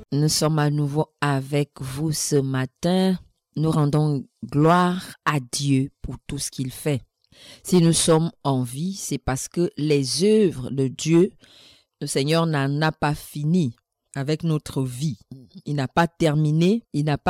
nous sommes à nouveau avec vous ce matin. Nous rendons gloire à Dieu pour tout ce qu'il fait. Si nous sommes en vie, c'est parce que les œuvres de Dieu, le Seigneur n'en a pas fini avec notre vie. Il n'a pas terminé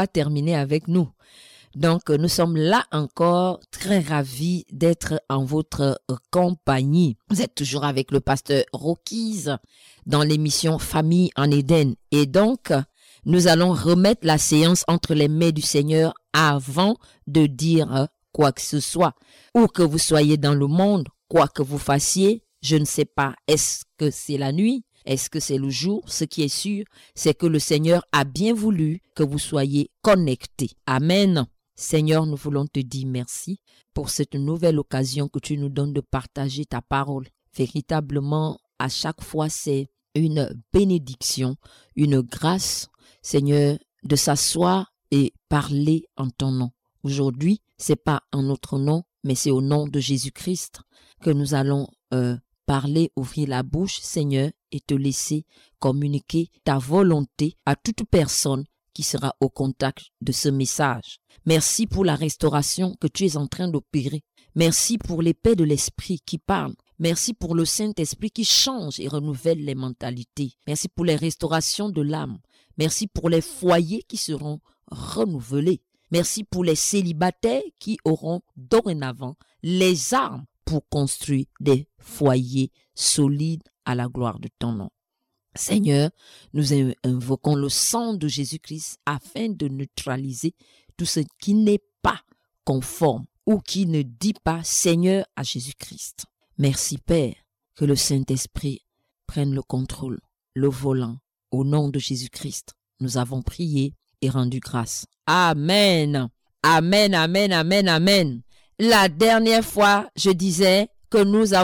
avec nous. Donc, nous sommes là encore très ravis d'être en votre compagnie. Vous êtes toujours avec le pasteur Rocky's dans l'émission Famille en Éden. Et donc, nous allons remettre la séance entre les mains du Seigneur avant de dire quoi que ce soit. Où que vous soyez dans le monde, quoi que vous fassiez, je ne sais pas, est-ce que c'est la nuit? Est-ce que c'est le jour? Ce qui est sûr, c'est que le Seigneur a bien voulu que vous soyez connectés. Amen. Seigneur, nous voulons te dire merci pour cette nouvelle occasion que tu nous donnes de partager ta parole. Véritablement, à chaque fois, c'est une bénédiction, une grâce, Seigneur, de s'asseoir et parler en ton nom. Aujourd'hui, c'est pas en notre nom, mais c'est au nom de Jésus-Christ que nous allons parler, ouvrir la bouche, Seigneur, et te laisser communiquer ta volonté à toute personne qui sera au contact de ce message. Merci pour la restauration que tu es en train d'opérer. Merci pour l'épée de l'Esprit qui parle. Merci pour le Saint-Esprit qui change et renouvelle les mentalités. Merci pour les restaurations de l'âme. Merci pour les foyers qui seront renouvelés. Merci pour les célibataires qui auront dorénavant les armes pour construire des foyers solides à la gloire de ton nom. Seigneur, nous invoquons le sang de Jésus-Christ afin de neutraliser tout ce qui n'est pas conforme ou qui ne dit pas Seigneur à Jésus-Christ. Merci Père, que le Saint-Esprit prenne le contrôle, le volant. Au nom de Jésus-Christ, nous avons prié et rendu grâce. Amen. Amen, amen, amen, amen. La dernière fois, je disais que nous avons